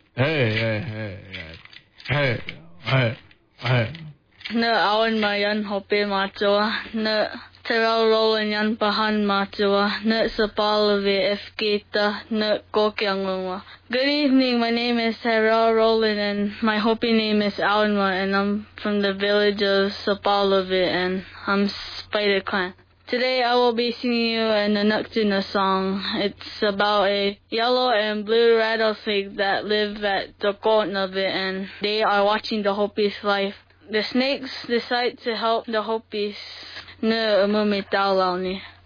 Na awan mayan hope machoa na Terrell Roland yan pahan machoa na sapalavi FKita na kokyangwa. Good evening, my name is Terrell Roland and my Hopi name is Alma and I'm from the village of Sapalavi and I'm Spider Clan. Today I will be singing you an Anuktuna song. It's about a yellow and blue rattlesnake that live at the Kotnavi and they are watching the Hopi's life. The snakes decide to help the Hopis na umumitaw ni.